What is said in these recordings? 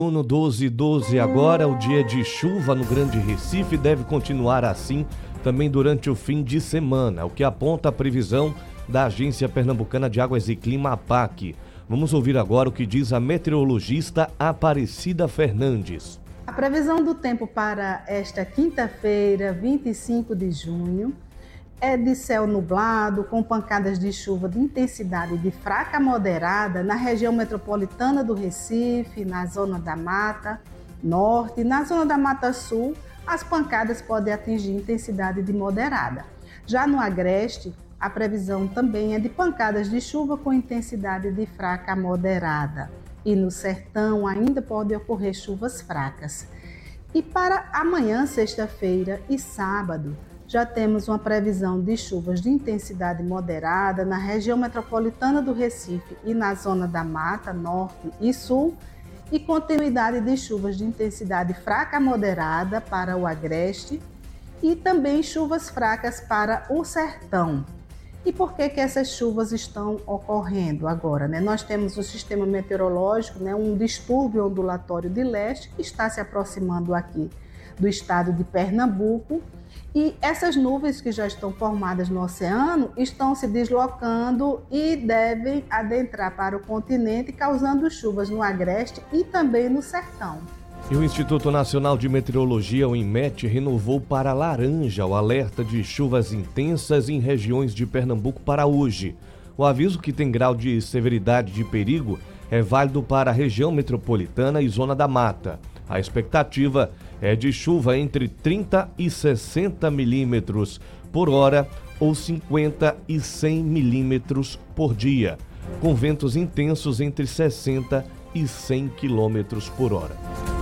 No 12/12 agora, o dia de chuva no Grande Recife deve continuar assim também durante o fim de semana, o que aponta a previsão da Agência Pernambucana de Águas e Clima, APAC. Vamos ouvir agora o que diz a meteorologista Aparecida Fernandes. A previsão do tempo para esta quinta-feira, 25 de junho, é de céu nublado, com pancadas de chuva de intensidade de fraca a moderada na região metropolitana do Recife, na zona da Mata Norte. Na zona da Mata Sul, as pancadas podem atingir intensidade de moderada. Já no Agreste, a previsão também é de pancadas de chuva com intensidade de fraca a moderada. E no Sertão ainda podem ocorrer chuvas fracas. E para amanhã, sexta-feira e sábado, já temos uma previsão de chuvas de intensidade moderada na região metropolitana do Recife e na zona da Mata Norte e Sul, e continuidade de chuvas de intensidade fraca a moderada para o Agreste e também chuvas fracas para o Sertão. E por que essas chuvas estão ocorrendo agora? Nós temos o sistema meteorológico, um distúrbio ondulatório de leste que está se aproximando aqui do estado de Pernambuco, e essas nuvens que já estão formadas no oceano estão se deslocando e devem adentrar para o continente, causando chuvas no Agreste e também no Sertão. E o Instituto Nacional de Meteorologia, o INMET, renovou para laranja o alerta de chuvas intensas em regiões de Pernambuco para hoje. O aviso, que tem grau de severidade de perigo, é válido para a região metropolitana e zona da mata. A expectativa é de chuva entre 30 e 60 milímetros por hora ou 50 e 100 milímetros por dia, com ventos intensos entre 60 e 100 quilômetros por hora.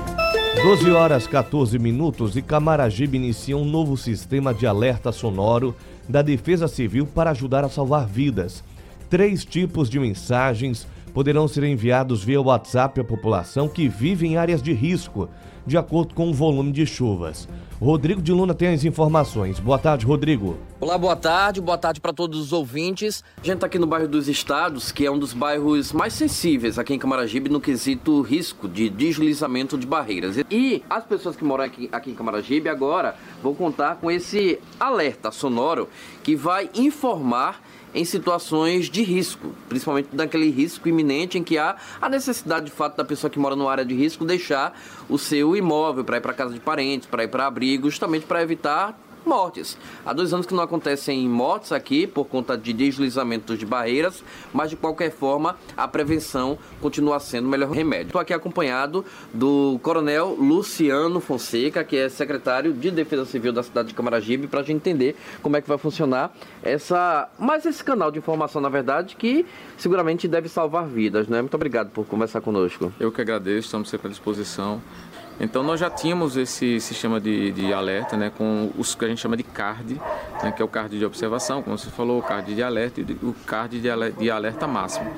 12h14 e Camaragibe inicia um novo sistema de alerta sonoro da Defesa Civil para ajudar a salvar vidas. 3 tipos de mensagens poderão ser enviados via WhatsApp à população que vive em áreas de risco, de acordo com o volume de chuvas. Rodrigo de Luna tem as informações. Boa tarde, Rodrigo. Olá, boa tarde para todos os ouvintes. A gente está aqui no bairro dos Estados, que é um dos bairros mais sensíveis aqui em Camaragibe no quesito risco de deslizamento de barreiras. E as pessoas que moram aqui em Camaragibe agora vão contar com esse alerta sonoro que vai informar em situações de risco, principalmente daquele risco iminente em que há a necessidade, de fato, da pessoa que mora numa área de risco deixar o seu imóvel para ir para casa de parentes, para ir para abrigo, justamente para evitar mortes. Há 2 anos que não acontecem mortes aqui por conta de deslizamentos de barreiras, mas de qualquer forma a prevenção continua sendo o melhor remédio. Estou aqui acompanhado do Coronel Luciano Fonseca, que é secretário de Defesa Civil da cidade de Camaragibe, para a gente entender como é que vai funcionar esse canal de informação, na verdade, que seguramente deve salvar vidas, né? Muito obrigado por conversar conosco. Eu que agradeço, estamos sempre à disposição. Então nós já tínhamos esse sistema de alerta, com os que a gente chama de CARD, que é o CARD de observação, como você falou, o CARD de alerta e o CARD de alerta máximo.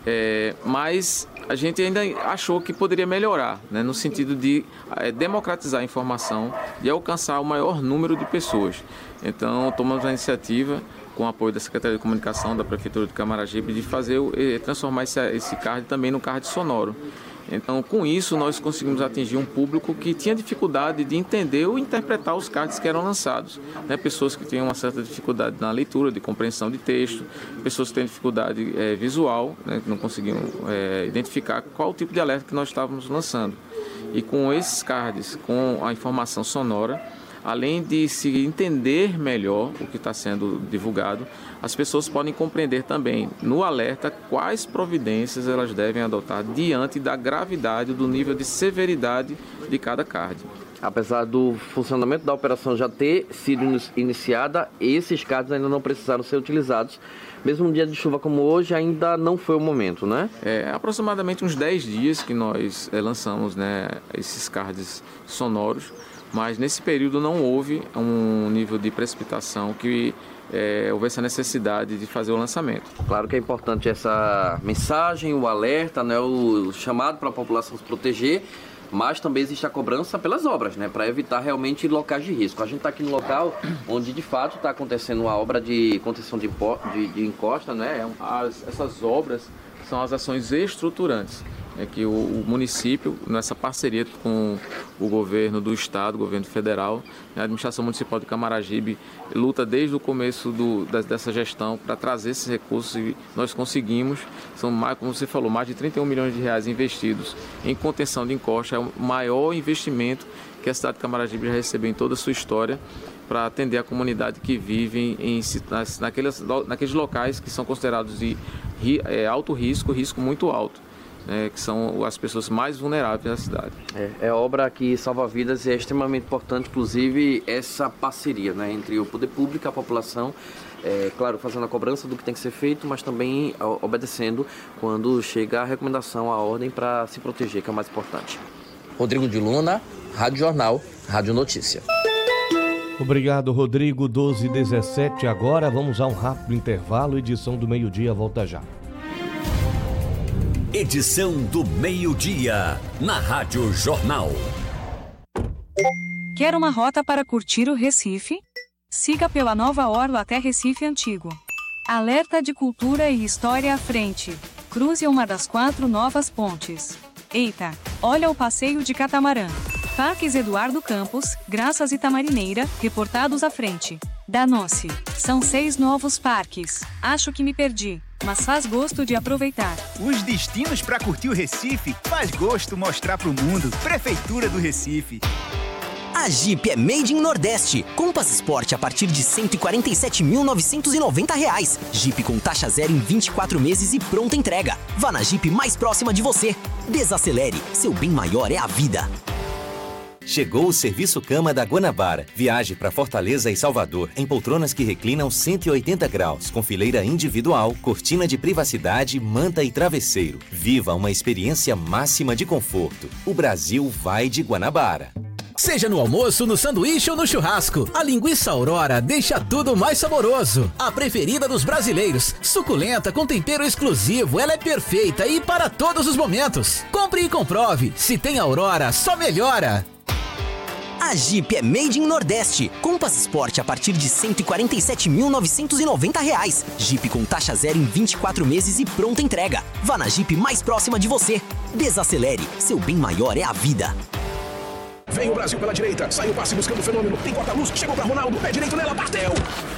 Mas a gente ainda achou que poderia melhorar, no sentido de democratizar a informação, de alcançar o maior número de pessoas. Então tomamos a iniciativa, com o apoio da Secretaria de Comunicação da Prefeitura de Camaragibe, de transformar esse CARD também no CARD sonoro. Então, com isso, nós conseguimos atingir um público que tinha dificuldade de entender ou interpretar os cards que eram lançados. Pessoas que tinham uma certa dificuldade na leitura, de compreensão de texto, pessoas que têm dificuldade visual, que não conseguiam identificar qual o tipo de alerta que nós estávamos lançando. E com esses cards, com a informação sonora, além de se entender melhor o que está sendo divulgado, as pessoas podem compreender também no alerta quais providências elas devem adotar diante da gravidade, do nível de severidade de cada card. Apesar do funcionamento da operação já ter sido iniciada, esses cards ainda não precisaram ser utilizados. Mesmo um dia de chuva como hoje, ainda não foi o momento, né? Aproximadamente uns 10 dias que nós lançamos esses cards sonoros, mas nesse período não houve um nível de precipitação que houvesse a necessidade de fazer o lançamento. Claro que é importante essa mensagem, o alerta, o chamado para a população se proteger, mas também existe a cobrança pelas obras, para evitar realmente locais de risco. A gente está aqui no local onde de fato está acontecendo uma obra de contenção de encosta, Essas obras são as ações estruturantes. é que o município, nessa parceria com o governo do estado, o governo federal, a administração municipal de Camaragibe luta desde o começo dessa gestão para trazer esses recursos, e nós conseguimos. São mais, como você falou, mais de 31 milhões de reais investidos em contenção de encosta. É o maior investimento que a cidade de Camaragibe já recebeu em toda a sua história, para atender a comunidade que vive naqueles locais que são considerados de alto risco, risco muito alto, que são as pessoas mais vulneráveis da cidade. É obra que salva vidas e é extremamente importante, inclusive, essa parceria, né, entre o poder público e a população, claro, fazendo a cobrança do que tem que ser feito, mas também obedecendo quando chega a recomendação, a ordem para se proteger, que é o mais importante. Rodrigo de Luna, Rádio Jornal, Rádio Notícia. Obrigado, Rodrigo. 12h17. Agora vamos a um rápido intervalo. Edição do meio-dia volta já. Edição do meio-dia na Rádio Jornal. Quer uma rota para curtir o Recife? Siga pela Nova Orla até Recife Antigo. Alerta de cultura e história à frente. Cruze uma das 4 novas pontes. Eita, olha o passeio de catamarã. Parques Eduardo Campos, Graças e Tamarineira, reportados à frente. Danou-se. São 6 novos parques. Acho que me perdi, mas faz gosto de aproveitar. Os destinos para curtir o Recife faz gosto mostrar pro mundo. Prefeitura do Recife. A Jeep é Made in Nordeste, com Passaporte a partir de R$ 147.990. Jeep com taxa zero em 24 meses e pronta entrega. Vá na Jeep mais próxima de você. Desacelere, seu bem maior é a vida. Chegou o Serviço Cama da Guanabara. Viaje para Fortaleza e Salvador em poltronas que reclinam 180 graus, com fileira individual, cortina de privacidade, manta e travesseiro. Viva uma experiência máxima de conforto. O Brasil vai de Guanabara. Seja no almoço, no sanduíche ou no churrasco, a linguiça Aurora deixa tudo mais saboroso. A preferida dos brasileiros, suculenta com tempero exclusivo, ela é perfeita e para todos os momentos. Compre e comprove, se tem Aurora, só melhora. A Jeep é Made in Nordeste, com Passaporte a partir de R$ 147.990. Jeep com taxa zero em 24 meses e pronta entrega. Vá na Jeep mais próxima de você. Desacelere, seu bem maior é a vida. Vem o Brasil pela direita, sai o passe buscando o fenômeno, tem corta-luz, chegou pra Ronaldo, pé direito nela, bateu!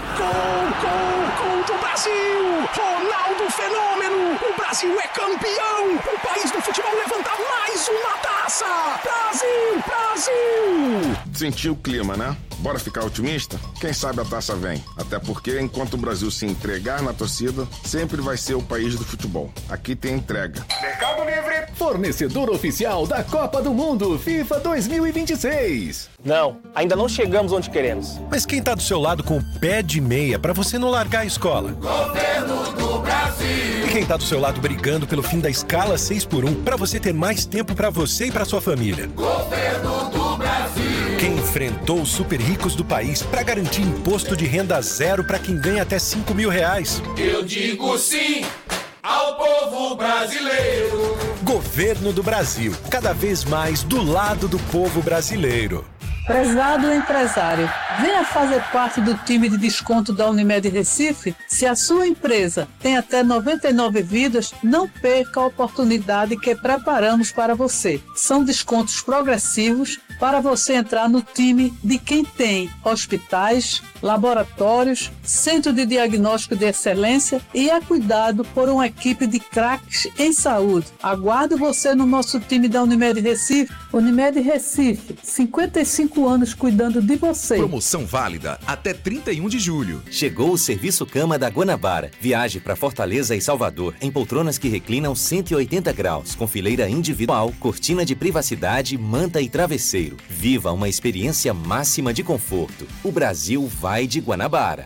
Gol do Brasil! Ronaldo Fenômeno! O Brasil é campeão! O país do futebol levanta mais uma taça! Brasil! Brasil! Sentiu o clima, né? Bora ficar otimista? Quem sabe a taça vem. Até porque, enquanto o Brasil se entregar na torcida, sempre vai ser o país do futebol. Aqui tem entrega. Mercado Livre, fornecedor oficial da Copa do Mundo FIFA 2026. Não, ainda não chegamos onde queremos. Mas quem tá do seu lado com o pé de meia pra você não largar a escola? Governo do Brasil. E quem tá do seu lado brigando pelo fim da escala 6x1 pra você ter mais tempo pra você e pra sua família? Governo do Brasil. Quem enfrentou os super ricos do país pra garantir imposto de renda zero pra quem ganha até R$5.000? Eu digo sim ao povo brasileiro. Governo do Brasil, cada vez mais do lado do povo brasileiro. Prezado empresário, venha fazer parte do time de desconto da Unimed Recife. Se a sua empresa tem até 99 vidas, não perca a oportunidade que preparamos para você. São descontos progressivos para você entrar no time de quem tem hospitais, laboratórios, centro de diagnóstico de excelência e é cuidado por uma equipe de craques em saúde. Aguardo você no nosso time da Unimed Recife. Unimed Recife, 55 anos cuidando de você. Promoção válida até 31 de julho. Chegou o Serviço Cama da Guanabara. Viaje para Fortaleza e Salvador em poltronas que reclinam 180 graus, com fileira individual, cortina de privacidade, manta e travesseiro. Viva uma experiência máxima de conforto. O Brasil vai de Guanabara.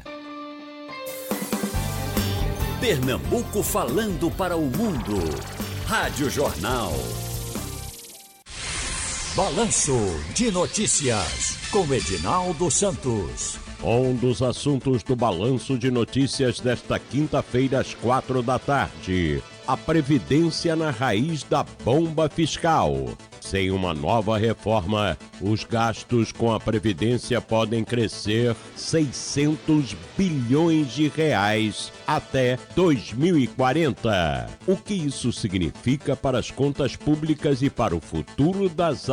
Pernambuco falando para o mundo. Rádio Jornal. Balanço de Notícias, com Edinaldo Santos. Um dos assuntos do Balanço de Notícias desta quinta-feira, às 4 da tarde. a Previdência na raiz da bomba fiscal. Sem uma nova reforma, os gastos com a Previdência podem crescer 600 bilhões de reais até 2040. O que isso significa para as contas públicas e para o futuro das